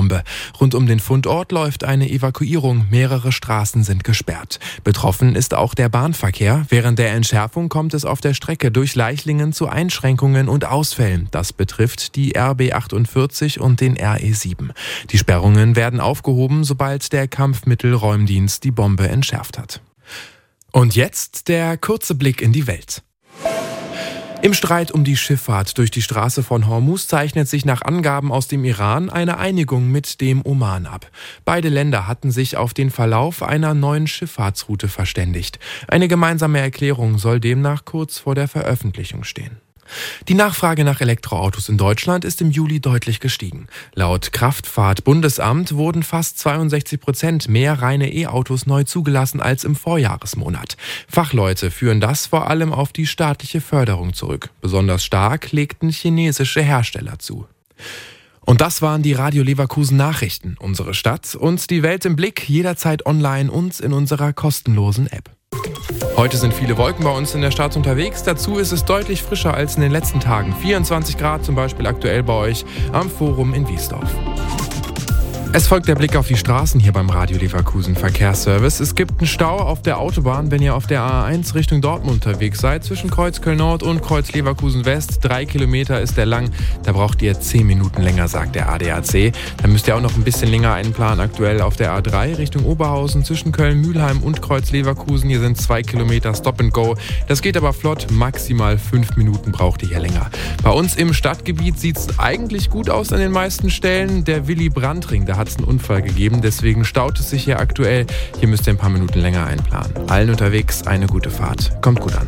Bombe. Rund um den Fundort läuft eine Evakuierung. Mehrere Straßen sind gesperrt. Betroffen ist auch der Bahnverkehr. Während der Entschärfung kommt es auf der Strecke durch Leichlingen zu Einschränkungen und Ausfällen. Das betrifft die RB 48 und den RE 7. Die Sperrungen werden aufgehoben, sobald der Kampfmittelräumdienst die Bombe entschärft hat. Und jetzt der kurze Blick in die Welt. Im Streit um die Schifffahrt durch die Straße von Hormuz zeichnet sich nach Angaben aus dem Iran eine Einigung mit dem Oman ab. Beide Länder hatten sich auf den Verlauf einer neuen Schifffahrtsroute verständigt. Eine gemeinsame Erklärung soll demnach kurz vor der Veröffentlichung stehen. Die Nachfrage nach Elektroautos in Deutschland ist im Juli deutlich gestiegen. Laut Kraftfahrt-Bundesamt wurden fast 62% mehr reine E-Autos neu zugelassen als im Vorjahresmonat. Fachleute führen das vor allem auf die staatliche Förderung zurück. Besonders stark legten chinesische Hersteller zu. Und das waren die Radio Leverkusen Nachrichten. Unsere Stadt und die Welt im Blick, jederzeit online und in unserer kostenlosen App. Heute sind viele Wolken bei uns in der Stadt unterwegs. Dazu ist es deutlich frischer als in den letzten Tagen. 24 Grad zum Beispiel aktuell bei euch am Forum in Wiesdorf. Es folgt der Blick auf die Straßen hier beim Radio Leverkusen Verkehrsservice. Es gibt einen Stau auf der Autobahn, wenn ihr auf der A1 Richtung Dortmund unterwegs seid, zwischen Kreuz Köln-Nord und Kreuz Leverkusen West. 3 Kilometer ist der lang, da braucht ihr 10 Minuten länger, sagt der ADAC. Dann müsst ihr auch noch ein bisschen länger einplanen, aktuell auf der A3 Richtung Oberhausen, zwischen Köln-Mühlheim und Kreuz Leverkusen. Hier sind 2 Kilometer Stop and Go. Das geht aber flott, maximal 5 Minuten braucht ihr hier länger. Bei uns im Stadtgebiet sieht es eigentlich gut aus an den meisten Stellen. Der Willy-Brandt-Ring, da hat es einen Unfall gegeben, deswegen staut es sich hier aktuell. Hier müsst ihr ein paar Minuten länger einplanen. Allen unterwegs eine gute Fahrt. Kommt gut an.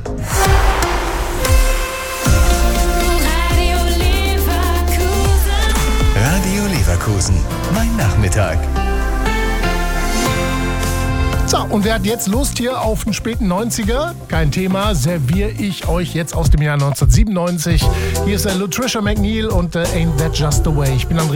Radio Leverkusen, mein Nachmittag. So, und wer hat jetzt Lust hier auf den späten 90er? Kein Thema, serviere ich euch jetzt aus dem Jahr 1997. Hier ist der Latricia McNeil und Ain't That Just the Way. Ich bin Andreas.